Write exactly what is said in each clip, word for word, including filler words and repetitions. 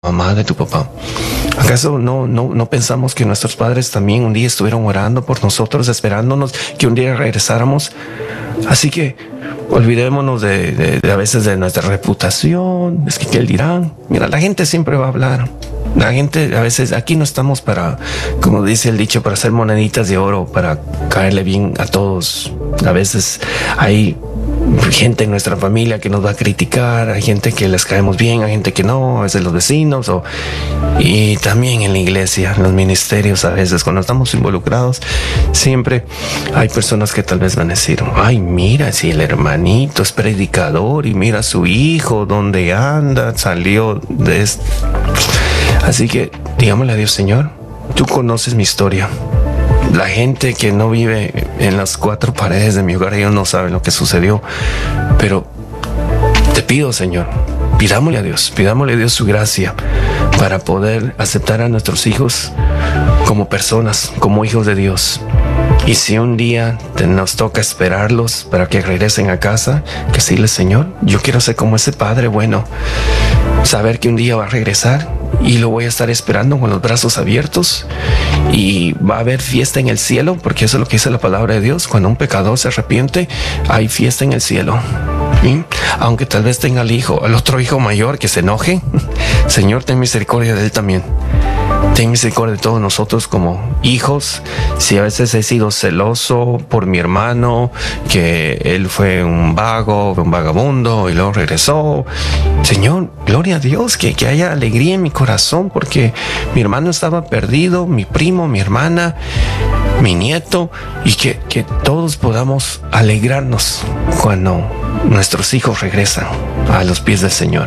mamá, de tu papá. ¿Acaso no, no, no pensamos que nuestros padres también un día estuvieron orando por nosotros, esperándonos que un día regresáramos? Así que olvidémonos de, de, de a veces de nuestra reputación. Es que ¿qué dirán? Mira, la gente siempre va a hablar. La gente a veces, aquí no estamos para, como dice el dicho, para hacer moneditas de oro, para caerle bien a todos. A veces hay gente en nuestra familia que nos va a criticar, hay gente que les caemos bien, hay gente que no, a veces los vecinos, o, y también en la iglesia, en los ministerios, a veces cuando estamos involucrados, siempre hay personas que tal vez van a decir, ay, mira, si el hermanito es predicador y mira a su hijo, dónde anda, salió de esto. Así que digámosle a Dios, Señor, tú conoces mi historia. La gente que no vive en las cuatro paredes de mi hogar, ellos no saben lo que sucedió. Pero te pido, Señor, pidámosle a Dios, pidámosle a Dios su gracia para poder aceptar a nuestros hijos como personas, como hijos de Dios. Y si un día te, nos toca esperarlos para que regresen a casa, que decirles, Señor, yo quiero ser como ese padre bueno, saber que un día va a regresar y lo voy a estar esperando con los brazos abiertos y va a haber fiesta en el cielo, porque eso es lo que dice la palabra de Dios. Cuando un pecador se arrepiente, hay fiesta en el cielo. ¿Sí? Aunque tal vez tenga al hijo, al otro hijo mayor que se enoje, Señor, ten misericordia de él también. Ten misericordia de todos nosotros como hijos. Si a veces he sido celoso por mi hermano, que él fue un vago, un vagabundo y luego regresó, Señor, gloria a Dios, que, que haya alegría en mi corazón, porque mi hermano estaba perdido, mi primo, mi hermana, mi nieto, y que, que todos podamos alegrarnos cuando nuestros hijos regresan a los pies del Señor.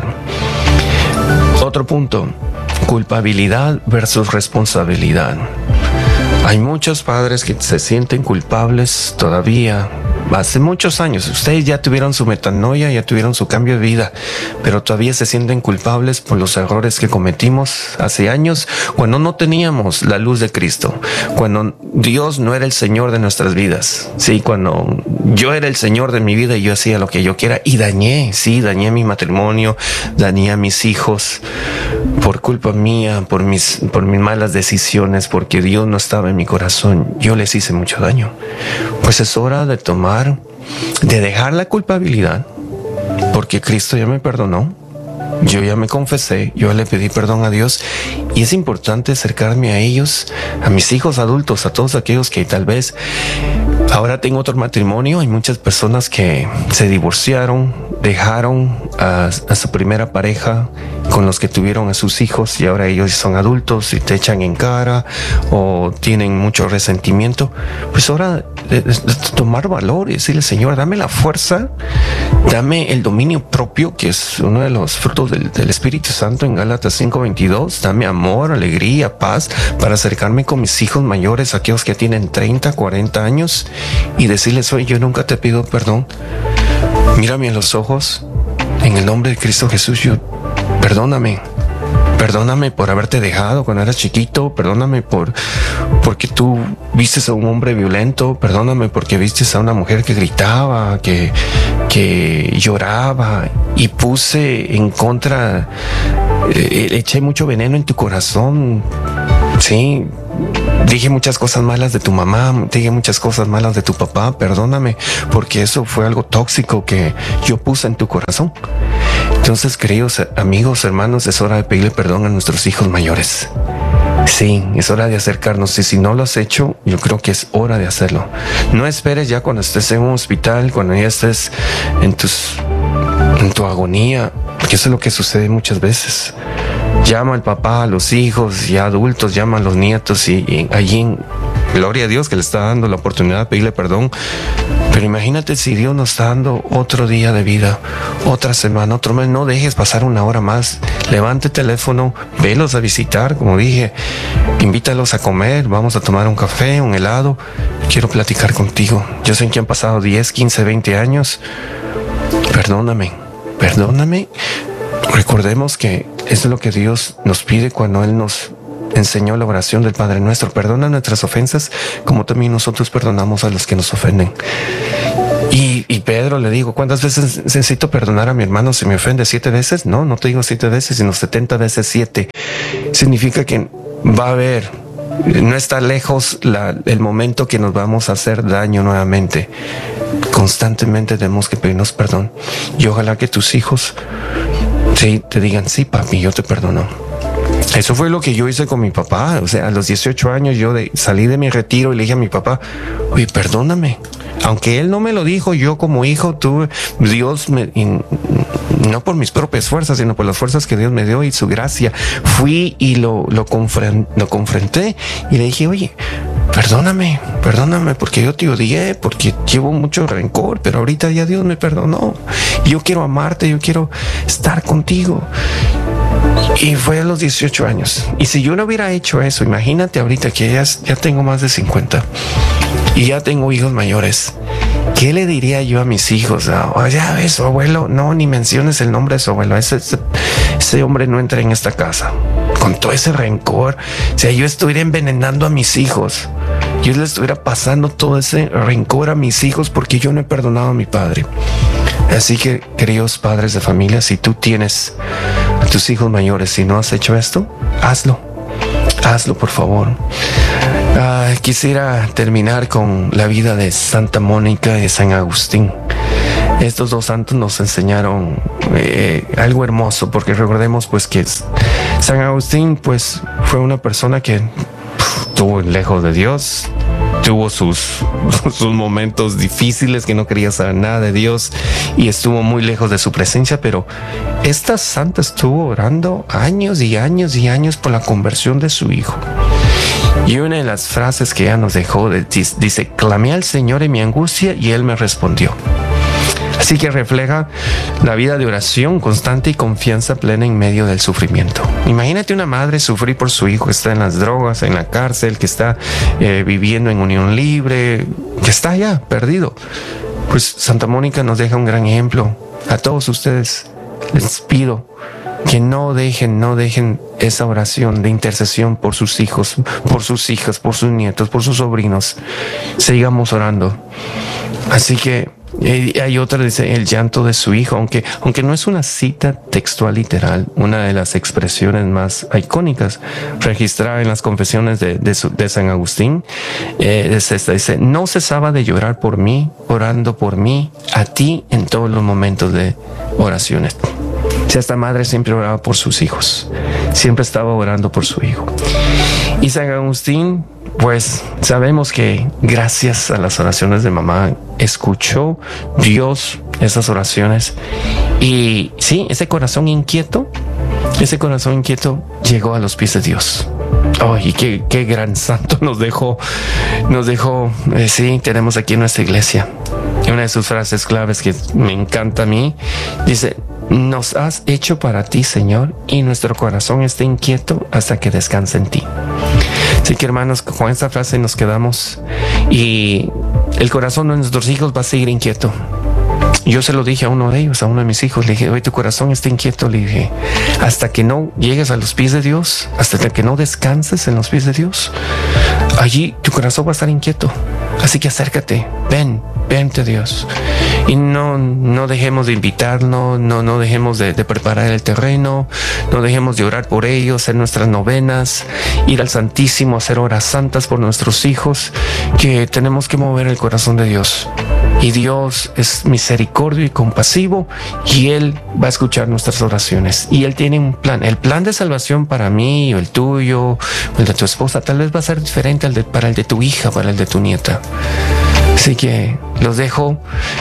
Otro punto: culpabilidad versus responsabilidad. Hay muchos padres que se sienten culpables todavía. Hace muchos años, ustedes ya tuvieron su metanoia, ya tuvieron su cambio de vida, pero todavía se sienten culpables por los errores que cometimos hace años, cuando no teníamos la luz de Cristo, cuando Dios no era el Señor de nuestras vidas. Sí, cuando yo era el Señor de mi vida y yo hacía lo que yo quiera y dañé, sí, dañé mi matrimonio, dañé a mis hijos por culpa mía, por mis, por mis malas decisiones, porque Dios no estaba en mi corazón. Yo les hice mucho daño. Pues es hora de tomar, de dejar la culpabilidad, porque Cristo ya me perdonó, yo ya me confesé, yo le pedí perdón a Dios, y es importante acercarme a ellos, a mis hijos adultos, a todos aquellos que tal vez ahora tengo otro matrimonio. Hay muchas personas que se divorciaron, dejaron a, a su primera pareja con los que tuvieron a sus hijos y ahora ellos son adultos y te echan en cara o tienen mucho resentimiento. Pues ahora de, de, de tomar valor y decirle, Señor, dame la fuerza, dame el dominio propio, que es uno de los frutos del, del Espíritu Santo en Gálatas cinco veintidós. Dame amor, alegría, paz, para acercarme con mis hijos mayores, aquellos que tienen treinta, cuarenta años, y decirles, oye, yo nunca te pido perdón. Mírame en los ojos, en el nombre de Cristo Jesús, yo, perdóname, perdóname por haberte dejado cuando eras chiquito, perdóname por porque tú vistes a un hombre violento, perdóname porque vistes a una mujer que gritaba, que, que lloraba, y puse en contra, eh, eché mucho veneno en tu corazón, sí. Dije muchas cosas malas de tu mamá, dije muchas cosas malas de tu papá, perdóname, porque eso fue algo tóxico que yo puse en tu corazón. Entonces, queridos amigos, hermanos, es hora de pedirle perdón a nuestros hijos mayores. Sí, es hora de acercarnos, y si no lo has hecho, yo creo que es hora de hacerlo. No esperes ya cuando estés en un hospital, cuando ya estés en tus, en tu agonía, porque eso es lo que sucede muchas veces. Llama al papá, a los hijos ya adultos, llama a los nietos, y, y allí, en, gloria a Dios que le está dando la oportunidad de pedirle perdón. Pero imagínate si Dios nos está dando otro día de vida, otra semana, otro mes. No dejes pasar una hora más. Levante el teléfono, velos a visitar, como dije, invítalos a comer, vamos a tomar un café, un helado. Quiero platicar contigo. Yo sé que han pasado diez, quince, veinte años. Perdóname, perdóname. Recordemos que eso es lo que Dios nos pide cuando Él nos enseñó la oración del Padre Nuestro. Perdona nuestras ofensas como también nosotros perdonamos a los que nos ofenden. Y y, y Pedro le digo, ¿cuántas veces necesito perdonar a mi hermano si me ofende? ¿Siete veces? No, no te digo siete veces, sino setenta veces siete. Significa que va a haber, no está lejos la, el momento que nos vamos a hacer daño nuevamente. Constantemente tenemos que pedirnos perdón. Y ojalá que tus hijos sí, te digan, sí, papi, yo te perdono. Eso fue lo que yo hice con mi papá. O sea, a los dieciocho años yo de, salí de mi retiro y le dije a mi papá, oye, perdóname. Aunque él no me lo dijo, yo como hijo tuve, Dios me, y no por mis propias fuerzas, sino por las fuerzas que Dios me dio y su gracia, fui y lo, lo, confren, lo confronté y le dije, oye, perdóname, perdóname porque yo te odié, porque llevo mucho rencor, pero ahorita ya Dios me perdonó. Yo quiero amarte, yo quiero estar contigo. Y fue a los dieciocho años. Y si yo no hubiera hecho eso, imagínate ahorita que ya, ya tengo más de cincuenta y ya tengo hijos mayores. ¿Qué le diría yo a mis hijos? Oh, ya ves, su abuelo, no, ni menciones el nombre de su abuelo. Ese, ese, ese hombre no entra en esta casa. Con todo ese rencor, o sea, yo estuviera envenenando a mis hijos. Yo le estuviera pasando todo ese rencor a mis hijos porque yo no he perdonado a mi padre. Así que, queridos padres de familia, si tú tienes a tus hijos mayores y no has hecho esto, hazlo. Hazlo, por favor. Uh, quisiera terminar con la vida de Santa Mónica y de San Agustín. Estos dos santos nos enseñaron eh, algo hermoso, porque recordemos pues que San Agustín pues fue una persona que pff, estuvo lejos de Dios, tuvo sus, sus momentos difíciles, que no quería saber nada de Dios y estuvo muy lejos de su presencia, pero esta santa estuvo orando años y años y años por la conversión de su hijo. Y una de las frases que ella nos dejó dice, clamé al Señor en mi angustia y Él me respondió. Así que refleja la vida de oración constante y confianza plena en medio del sufrimiento. Imagínate una madre sufrir por su hijo que está en las drogas, en la cárcel, que está eh, viviendo en unión libre, que está allá perdido. Pues Santa Mónica nos deja un gran ejemplo. A todos ustedes les pido que no dejen, no dejen esa oración de intercesión por sus hijos, por sus hijas, por sus nietos, por sus sobrinos. Sigamos orando. Así que eh, hay otra, dice, el llanto de su hijo, aunque, aunque no es una cita textual literal, una de las expresiones más icónicas registrada en las confesiones de, de, su, de San Agustín, eh, es esta, dice, no cesaba de llorar por mí, orando por mí, a ti en todos los momentos de oraciones. Si esta madre siempre oraba por sus hijos, siempre estaba orando por su hijo. Y San Agustín, pues sabemos que gracias a las oraciones de mamá escuchó Dios esas oraciones y sí, ese corazón inquieto, ese corazón inquieto llegó a los pies de Dios. Oh, y qué, qué gran santo nos dejó, nos dejó, eh, sí, tenemos aquí en nuestra iglesia. Y una de sus frases claves que me encanta a mí, dice, nos has hecho para ti, Señor, y nuestro corazón está inquieto hasta que descanse en ti. Así que, hermanos, con esta frase nos quedamos y el corazón de nuestros hijos va a seguir inquieto. Yo se lo dije a uno de ellos, a uno de mis hijos, le dije, oye, tu corazón está inquieto, le dije, hasta que no llegues a los pies de Dios, hasta que no descanses en los pies de Dios, allí tu corazón va a estar inquieto. Así que acércate, ven, vente Dios. Y no, no dejemos de invitarnos, no, no dejemos de, de preparar el terreno, no dejemos de orar por ellos, hacer nuestras novenas, ir al Santísimo, hacer horas santas por nuestros hijos, que tenemos que mover el corazón de Dios. Y Dios es misericordio y compasivo y Él va a escuchar nuestras oraciones. Y Él tiene un plan. El plan de salvación para mí, o el tuyo, o el de tu esposa, tal vez va a ser diferente al de, para el de tu hija, para el de tu nieta. Así que los dejo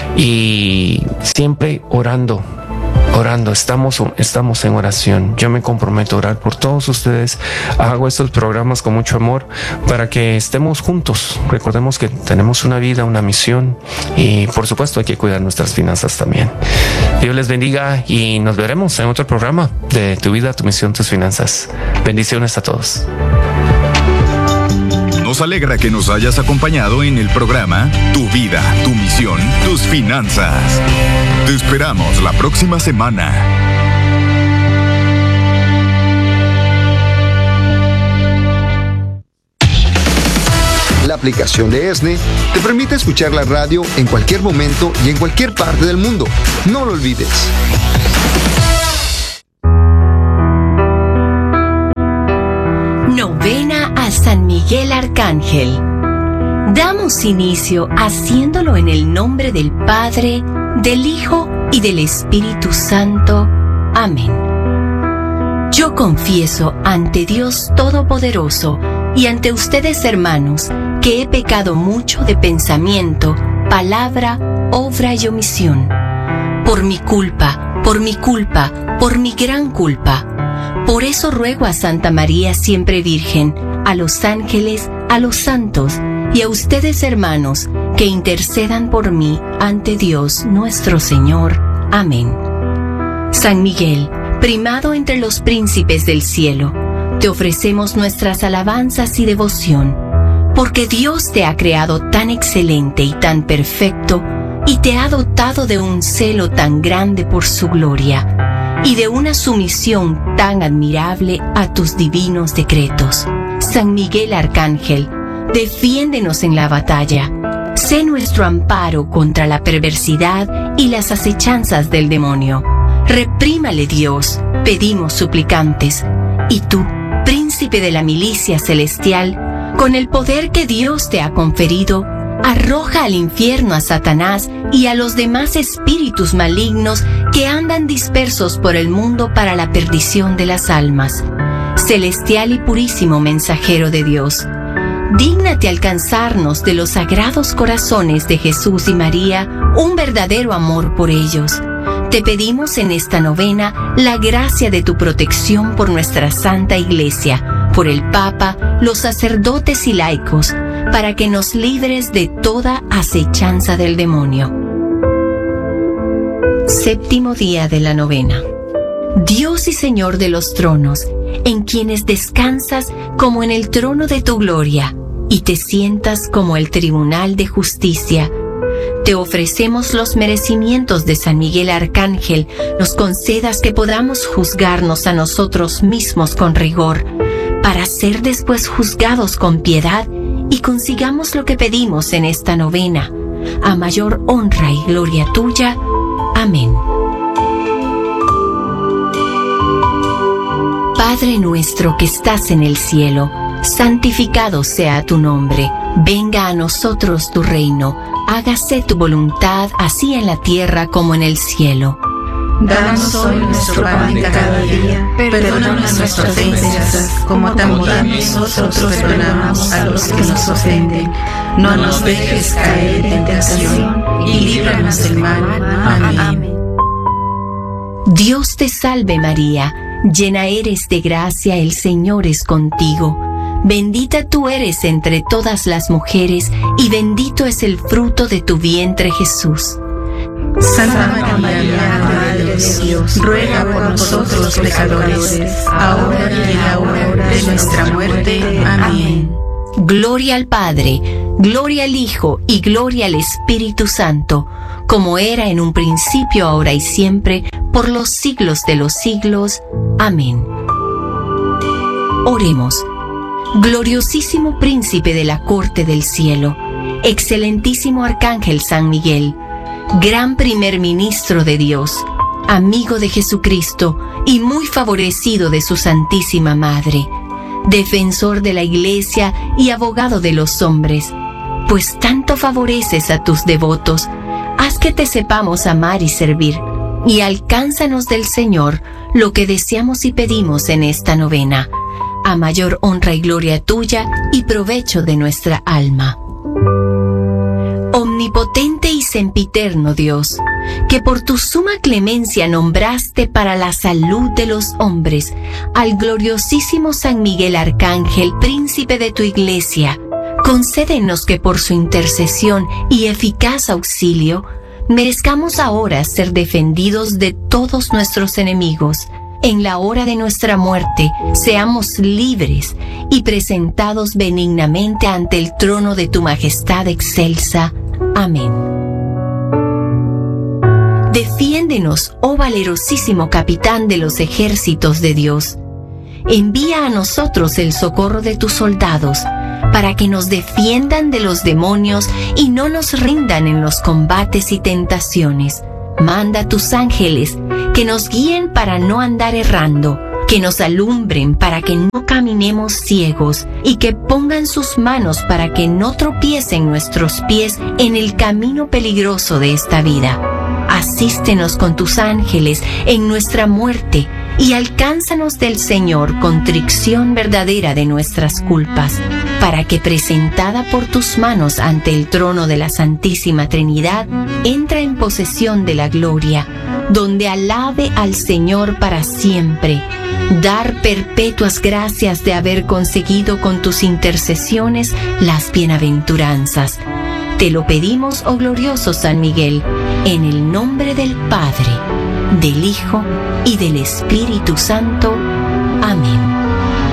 y siempre orando. Orando, estamos, estamos en oración. Yo me comprometo a orar por todos ustedes. Hago estos programas con mucho amor para que estemos juntos. Recordemos que tenemos una vida, una misión y por supuesto hay que cuidar nuestras finanzas también. Dios les bendiga y nos veremos en otro programa de Tu Vida, Tu Misión, Tus Finanzas. Bendiciones a todos. Nos alegra que nos hayas acompañado en el programa Tu Vida, Tu Misión, Tus Finanzas. Te esperamos la próxima semana. La aplicación de ESNE te permite escuchar la radio en cualquier momento y en cualquier parte del mundo. No lo olvides. Novena a San Miguel Arcángel. Damos inicio haciéndolo en el nombre del Padre, del Hijo y del Espíritu Santo. Amén. Yo confieso ante Dios Todopoderoso y ante ustedes, hermanos, que he pecado mucho de pensamiento, palabra, obra y omisión. Por mi culpa, por mi culpa, por mi gran culpa. Por eso ruego a Santa María siempre Virgen, a los ángeles, a los santos y a ustedes, hermanos, que intercedan por mí ante Dios nuestro Señor. Amén. San Miguel, primado entre los príncipes del cielo, te ofrecemos nuestras alabanzas y devoción, porque Dios te ha creado tan excelente y tan perfecto, y te ha dotado de un celo tan grande por su gloria, y de una sumisión tan admirable a tus divinos decretos. San Miguel Arcángel, defiéndenos en la batalla. Sé nuestro amparo contra la perversidad y las acechanzas del demonio. Reprímale, Dios, pedimos suplicantes. Y tú, príncipe de la milicia celestial, con el poder que Dios te ha conferido, arroja al infierno a Satanás y a los demás espíritus malignos que andan dispersos por el mundo para la perdición de las almas. Celestial y purísimo mensajero de Dios, dígnate alcanzarnos de los sagrados corazones de Jesús y María un verdadero amor por ellos. Te pedimos en esta novena la gracia de tu protección por nuestra Santa Iglesia, por el Papa, los sacerdotes y laicos, para que nos libres de toda acechanza del demonio. Séptimo día de la novena. Dios y Señor de los tronos, en quienes descansas como en el trono de tu gloria, y te sientas como el tribunal de justicia, te ofrecemos los merecimientos de San Miguel Arcángel, nos concedas que podamos juzgarnos a nosotros mismos con rigor, para ser después juzgados con piedad y consigamos lo que pedimos en esta novena, a mayor honra y gloria tuya. Amén. Padre nuestro que estás en el cielo, santificado sea tu nombre. Venga a nosotros tu reino. Hágase tu voluntad, así en la tierra como en el cielo. Danos hoy nuestro pan de cada día. Perdónanos nuestras ofensas, como también nosotros perdonamos a los que nos ofenden. No nos dejes caer en tentación y líbranos del mal. Amén. Dios te salve María, llena eres de gracia, el Señor es contigo. Bendita tú eres entre todas las mujeres, y bendito es el fruto de tu vientre, Jesús. Santa María, Madre de Dios, ruega por nosotros los pecadores, ahora y en la hora de nuestra muerte. Amén. Gloria al Padre, gloria al Hijo y gloria al Espíritu Santo, como era en un principio, ahora y siempre, por los siglos de los siglos. Amén. Oremos. Gloriosísimo príncipe de la corte del cielo, excelentísimo arcángel San Miguel, gran primer ministro de Dios, amigo de Jesucristo y muy favorecido de su Santísima Madre, defensor de la Iglesia y abogado de los hombres, pues tanto favoreces a tus devotos, haz que te sepamos amar y servir, y alcánzanos del Señor lo que deseamos y pedimos en esta novena, a mayor honra y gloria tuya y provecho de nuestra alma. Omnipotente y sempiterno Dios, que por tu suma clemencia nombraste para la salud de los hombres al gloriosísimo San Miguel Arcángel, príncipe de tu Iglesia, concédenos que por su intercesión y eficaz auxilio merezcamos ahora ser defendidos de todos nuestros enemigos. En la hora de nuestra muerte, seamos libres y presentados benignamente ante el trono de tu majestad excelsa. Amén. Defiéndenos, oh valerosísimo capitán de los ejércitos de Dios. Envía a nosotros el socorro de tus soldados, para que nos defiendan de los demonios y no nos rindan en los combates y tentaciones. Manda tus ángeles que nos guíen para no andar errando, que nos alumbren para que no caminemos ciegos y que pongan sus manos para que no tropiecen nuestros pies en el camino peligroso de esta vida. Asístenos con tus ángeles en nuestra muerte y alcánzanos del Señor contrición verdadera de nuestras culpas, para que presentada por tus manos ante el trono de la Santísima Trinidad, entra en posesión de la gloria, donde alabe al Señor para siempre, dar perpetuas gracias de haber conseguido con tus intercesiones las bienaventuranzas. Te lo pedimos, oh glorioso San Miguel, en el nombre del Padre, del Hijo y del Espíritu Santo. Amén.